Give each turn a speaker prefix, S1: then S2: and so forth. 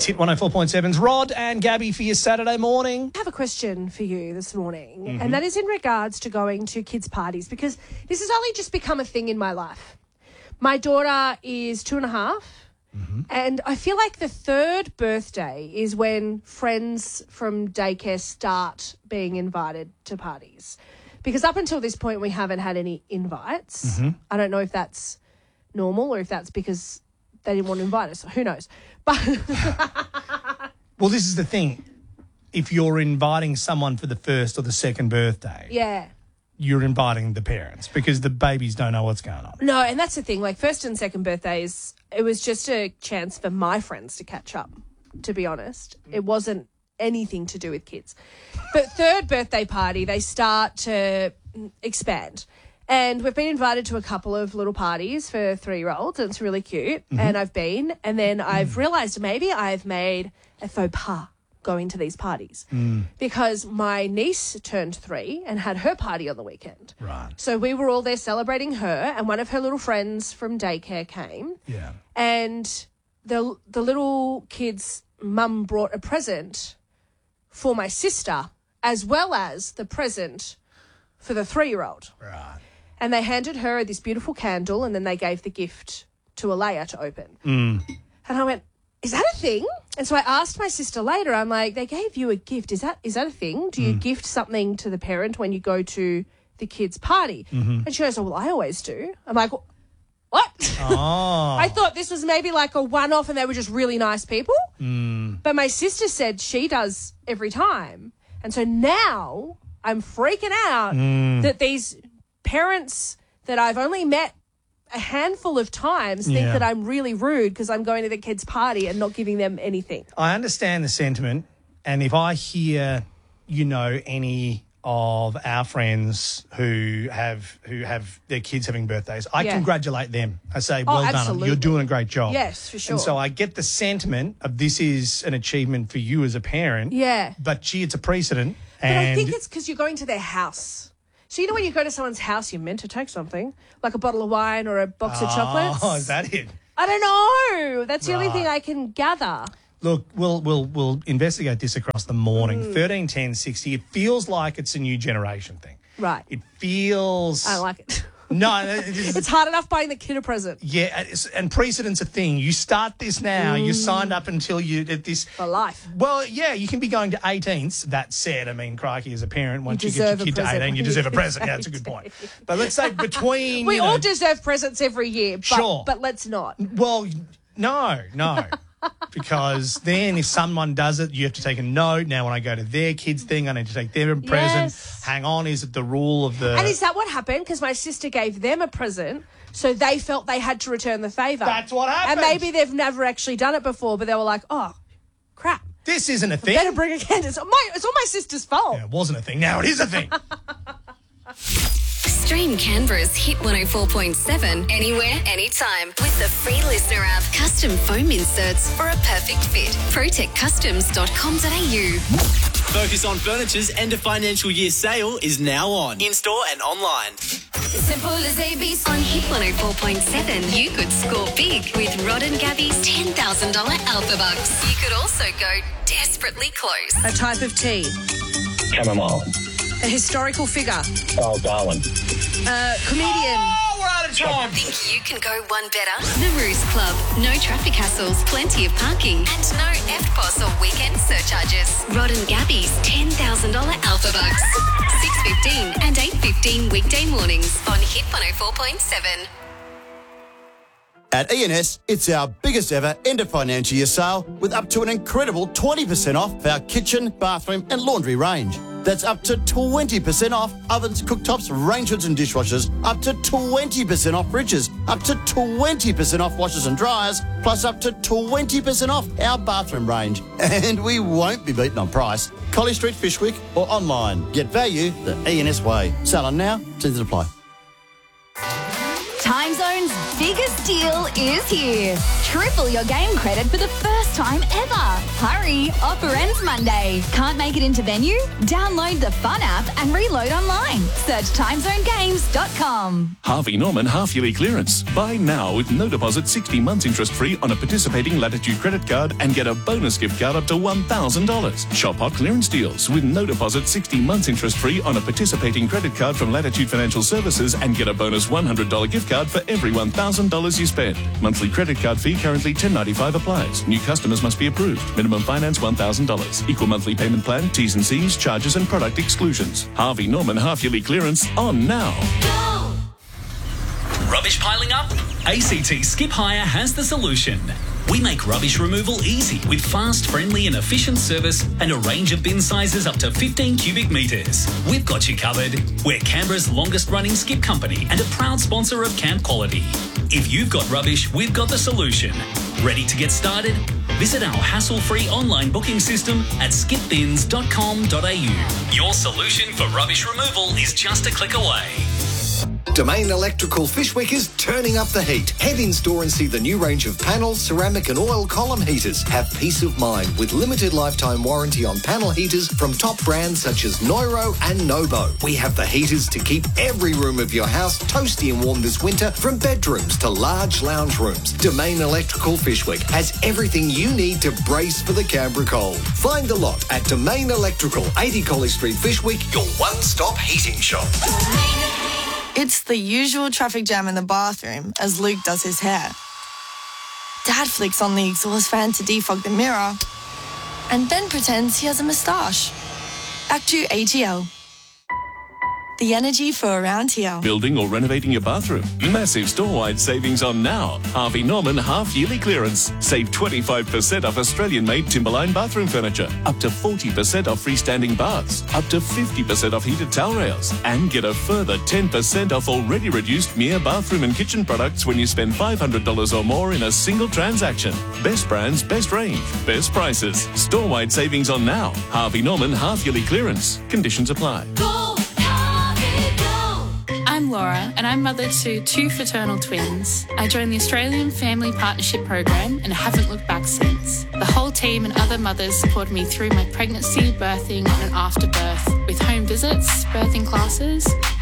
S1: It's Hit 104.7's Rod and Gabby for your Saturday morning.
S2: I have a question for you this morning, and that is in regards to going to kids' parties, because this has only just become a thing in my life. My daughter is 2.5, and I feel like the third birthday is when friends from daycare start being invited to parties. Because up until this point, we haven't had any invites. I don't know if that's normal or if that's because they didn't want to invite us. Who knows? But
S1: Well, this is the thing. If you're inviting someone for the first or the second birthday,
S2: yeah.
S1: you're inviting the parents because the babies don't know what's going on.
S2: No, and that's the thing. Like, first and second birthdays, it was just a chance for my friends to catch up, to be honest. It wasn't anything to do with kids. But third birthday party, they start to expand. And we've been invited to a couple of little parties for 3-year-olds, and it's really cute. And I've been. And then I've realised maybe I've made a faux pas going to these parties because my niece turned 3 and had her party on the weekend.
S1: Right.
S2: So we were all there celebrating her, and one of her little friends from daycare came.
S1: Yeah.
S2: And the little kid's mum brought a present for my sister as well as the present for the 3-year-old.
S1: Right.
S2: And they handed her this beautiful candle, and then they gave the gift to Alea to open. And I went, is that a thing? And so I asked my sister later, I'm like, they gave you a gift. Is that a thing? Do you gift something to the parent when you go to the kid's party? And she goes, oh, well, I always do. I'm like, what?
S1: Oh.
S2: I thought this was maybe like a one-off and they were just really nice people. But my sister said she does every time. And so now I'm freaking out that these parents that I've only met a handful of times think that I'm really rude because I'm going to the kids' party and not giving them anything.
S1: I understand the sentiment, and if I hear, any of our friends who have their kids having birthdays, I congratulate them. I say, well done,
S2: absolutely.
S1: you're doing a great job.
S2: Yes, for sure.
S1: And so I get the sentiment of this is an achievement for you as a parent.
S2: Yeah.
S1: But gee, it's a precedent.
S2: But I think it's because you're going to their house. So when you go to someone's house, you're meant to take something, like a bottle of wine or a box of chocolates.
S1: Oh, is that it?
S2: I don't know. That's the only thing I can gather.
S1: Look, we'll investigate this across the morning. 13 10 60. It feels like it's a new generation thing.
S2: Right.
S1: It feels.
S2: I don't like it.
S1: No,
S2: It's hard enough buying the kid a present.
S1: Yeah, and precedent's a thing. You start this now. You're signed up until you at this
S2: For life.
S1: Well, yeah, you can be going to 18s. That said, I mean, crikey, as a parent, once you get your
S2: deserve a
S1: kid to
S2: present
S1: 18, you
S2: when
S1: deserve a
S2: you
S1: present.
S2: get
S1: Yeah, that's a good point. But let's say between
S2: We all deserve presents every year, but let's not.
S1: Well, no. Because then if someone does it, you have to take a note. Now, when I go to their kids' thing, I need to take them a present.
S2: Yes.
S1: Hang on, is it the rule of the...
S2: And is that what happened? Because my sister gave them a present, so they felt they had to return the favour.
S1: That's what happened.
S2: And maybe they've never actually done it before, but they were like, oh, crap.
S1: This isn't a thing.
S2: Better bring a candle. It's all my sister's fault.
S1: Yeah, it wasn't a thing. Now it is a thing.
S3: Stream Canberra's Hit 104.7 anywhere, anytime with the free listener app. Custom foam inserts for a perfect fit. protectcustoms.com.au.
S4: Focus on Furniture's end of financial year sale is now on. In-store and online.
S3: Simple as ABC. On Hit 104.7, you could score big with Rod and Gabby's $10,000 Alpha Bucks. You could also go desperately close.
S2: A type of tea.
S5: Chamomile.
S2: A historical figure.
S5: Oh, Darwin.
S2: Comedian.
S1: Oh, we're out of time.
S3: Think you can go one better? The Ruse Club. No traffic hassles, plenty of parking, and no EFTPOS or weekend surcharges. Rod and Gabby's $10,000 Alpha Bucks. 6:15 and 8:15 weekday mornings on Hit 104.7.
S6: At E&S, it's our biggest ever end of financial year sale with up to an incredible 20% off our kitchen, bathroom and laundry range. That's up to 20% off ovens, cooktops, range hoods and dishwashers, up to 20% off fridges, up to 20% off washers and dryers, plus up to 20% off our bathroom range. And we won't be beaten on price. Collie Street, Fishwick or online. Get value the E&S way. Sale on now, terms apply.
S7: Time Zone's biggest deal is here. triple your game credit for the first time ever. Hurry, offer ends Monday. Can't make it into venue? Download the Fun app and reload online. Search timezonegames.com.
S8: Harvey Norman half-yearly clearance. Buy now with no deposit, 60 months interest-free on a participating Latitude credit card and get a bonus gift card up to $1,000. Shop hot clearance deals with no deposit, 60 months interest-free on a participating credit card from Latitude Financial Services and get a bonus $100 gift card for every $1,000 you spend. Monthly credit card fee currently $10.95 applies. New customers must be approved. Minimum finance $1,000. Equal monthly payment plan, T's and C's, charges and product exclusions. Harvey Norman half-yearly clearance on now.
S9: Rubbish piling up? ACT Skip Hire has the solution. We make rubbish removal easy with fast, friendly and efficient service and a range of bin sizes up to 15 cubic metres. We've got you covered. We're Canberra's longest running skip company and a proud sponsor of Camp Quality. If you've got rubbish, we've got the solution. Ready to get started? Visit our hassle-free online booking system at skipbins.com.au. Your solution for rubbish removal is just a click away.
S10: Domain Electrical Fishwick is turning up the heat. Head in store and see the new range of panel, ceramic and oil column heaters. Have peace of mind with limited lifetime warranty on panel heaters from top brands such as Neuro and Nobo. We have the heaters to keep every room of your house toasty and warm this winter, from bedrooms to large lounge rooms. Domain Electrical Fishwick has everything you need to brace for the Canberra cold. Find the lot at Domain Electrical, 80 College Street, Fishwick, your one-stop heating shop.
S11: It's the usual traffic jam in the bathroom as Luke does his hair. Dad flicks on the exhaust fan to defog the mirror and Ben pretends he has a moustache. Back to AGL. The energy for around here.
S8: Building or renovating your bathroom? Massive store-wide savings on now. Harvey Norman half-yearly clearance. Save 25% off Australian-made Timberline bathroom furniture. Up to 40% off freestanding baths. Up to 50% off heated towel rails. And get a further 10% off already reduced Mere bathroom and kitchen products when you spend $500 or more in a single transaction. Best brands, best range, best prices. Store-wide savings on now. Harvey Norman half-yearly clearance. Conditions apply.
S12: I'm Laura and I'm mother to 2 fraternal twins. I joined the Australian Family Partnership Program and haven't looked back since. The whole team and other mothers supported me through my pregnancy, birthing and after birth with home visits, birthing classes